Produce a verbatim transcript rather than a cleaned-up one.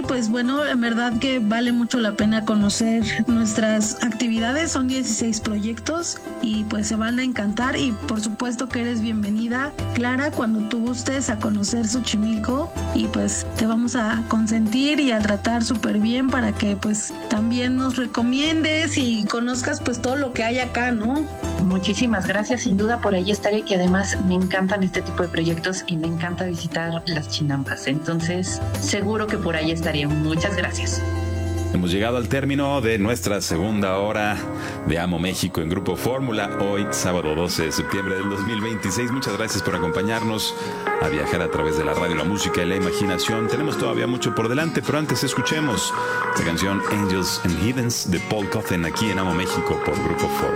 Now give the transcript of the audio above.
Y pues bueno, en verdad que vale mucho la pena conocer nuestras actividades. Son dieciséis proyectos y pues se van a encantar, y por supuesto que eres bienvenida, Clara, cuando tú gustes a conocer Xochimilco, y pues te vamos a consentir y a tratar súper bien para que pues también nos recomiendes y conozcas pues todo lo que hay acá, ¿no? Muchísimas gracias, sin duda por ahí estaré, que además me encantan este tipo de proyectos y me encanta visitar las chinampas, entonces seguro que por ahí estaré. Muchas gracias. Hemos llegado al término de nuestra segunda hora de Amo México en Grupo Fórmula, hoy sábado doce de septiembre del dos mil veintiséis. Muchas gracias por acompañarnos a viajar a través de la radio, la música y la imaginación. Tenemos todavía mucho por delante, pero antes escuchemos esta canción Angels and Heathens de Paul Coffin aquí en Amo México por Grupo Fórmula.